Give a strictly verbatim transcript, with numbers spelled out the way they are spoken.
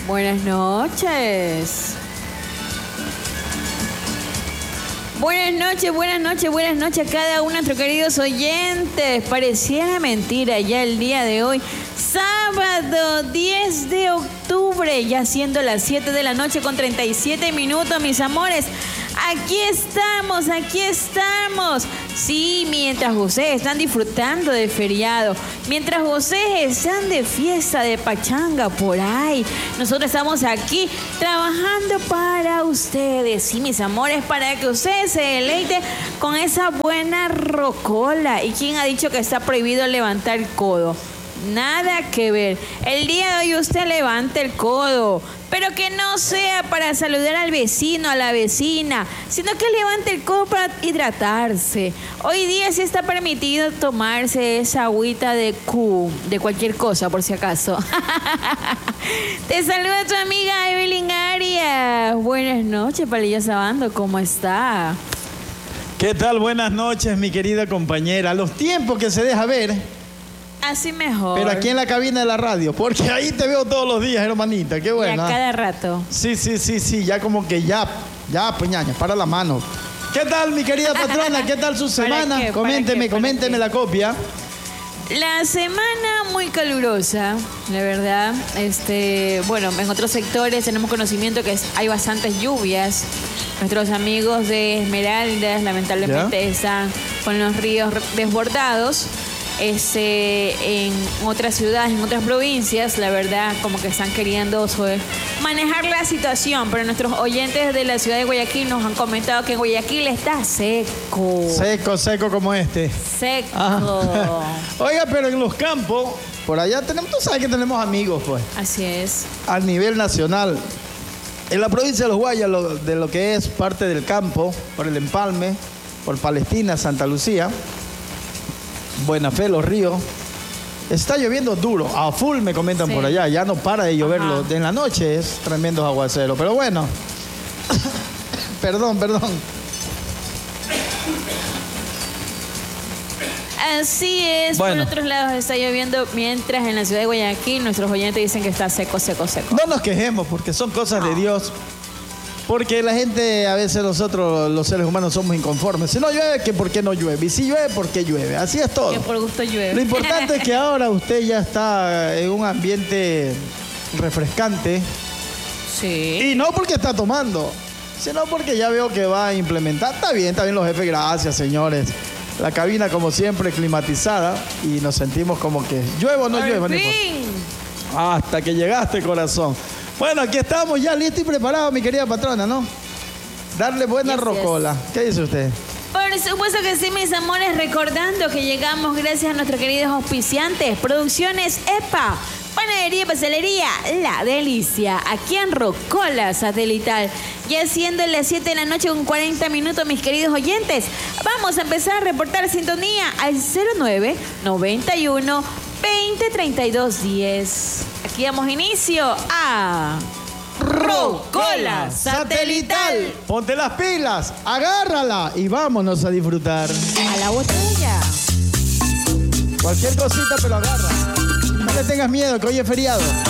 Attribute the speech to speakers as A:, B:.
A: Buenas noches. Buenas noches, buenas noches, buenas noches a cada uno de nuestros queridos oyentes. Pareciera mentira ya el día de hoy, sábado diez de octubre, ya siendo las siete de la noche con treinta y siete minutos, mis amores. Aquí estamos, aquí estamos. Sí, mientras ustedes están disfrutando de feriado, mientras ustedes están de fiesta, de pachanga por ahí, nosotros estamos aquí trabajando para ustedes. Sí, mis amores, para que ustedes se deleiten con esa buena rocola. ¿Y quién ha dicho que está prohibido levantar el codo? Nada que ver. El día de hoy usted levante el codo, pero que no sea para saludar al vecino, a la vecina, sino que levante el codo para hidratarse. Hoy día sí está permitido tomarse esa agüita de Q, de cualquier cosa, por si acaso. Te saluda tu amiga Evelyn Arias. Buenas noches, Palilla Sabando, ¿cómo está?
B: ¿Qué tal? Buenas noches, mi querida compañera. Los tiempos que se deja ver.
A: Así mejor.
B: Pero aquí en la cabina de la radio, porque ahí te veo todos los días, hermanita, qué bueno.
A: Y a cada rato.
B: Sí, sí, sí, sí, ya como que ya, ya, puñaña, para la mano. ¿Qué tal, mi querida patrona? ¿Qué tal su semana?
A: qué?
B: Coménteme,
A: qué?
B: coménteme la copia.
A: La semana muy calurosa, la verdad. Este, bueno, en otros sectores tenemos conocimiento que es, hay bastantes lluvias. Nuestros amigos de Esmeraldas lamentablemente
B: ¿Ya?
A: están con los ríos desbordados. Este, en otras ciudades, en otras provincias, la verdad, como que están queriendo sobre, manejar la situación, pero nuestros oyentes de la ciudad de Guayaquil nos han comentado que Guayaquil está seco.
B: Seco, seco como este.
A: Seco.
B: Ah. Oiga, pero en los campos, por allá tenemos, tú sabes que tenemos amigos, pues.
A: Así es.
B: A nivel nacional. En la provincia de Los Guayas, lo, de lo que es parte del campo, por el Empalme, por Palestina, Santa Lucía, Buena Fe, Los Ríos, está lloviendo duro, a full me comentan sí. por allá, ya no para de lloverlo, en la noche es tremendo aguacero, pero bueno, perdón, perdón.
A: Así es, bueno. Por otros lados está lloviendo, mientras en la ciudad de Guayaquil nuestros oyentes dicen que está seco, seco, seco.
B: No nos quejemos porque son cosas no. de Dios. Porque la gente, a veces nosotros, los seres humanos, somos inconformes. Si no llueve, ¿que por qué no llueve? Y si llueve, ¿por qué llueve? Así es todo.
A: Que por gusto llueve.
B: Lo importante es que ahora usted ya está en un ambiente refrescante.
A: Sí.
B: Y no porque está tomando, sino porque ya veo que va a implementar. Está bien, está bien los jefes, gracias, señores. La cabina, como siempre, climatizada. Y nos sentimos como que llueve o no llueve.
A: ¡Por fin!
B: Hasta que llegaste, corazón. Bueno, aquí estamos ya listos y preparados, mi querida patrona, ¿no? Darle buena yes, rocola. Yes. ¿Qué dice usted?
A: Por supuesto que sí, mis amores, recordando que llegamos gracias a nuestros queridos auspiciantes, Producciones EPA, Panadería y Pastelería La Delicia, aquí en Rocola Satelital. Ya siendo las siete de la noche con cuarenta minutos, mis queridos oyentes, vamos a empezar a reportar sintonía al cero nueve, noventa y uno, veinte, treinta y dos, diez. Aquí damos inicio a Rocola Satelital.
B: Ponte las pilas, agárrala y vámonos a disfrutar.
A: A la botella.
B: Cualquier cosita pero agarra. No le tengas miedo, que hoy es feriado.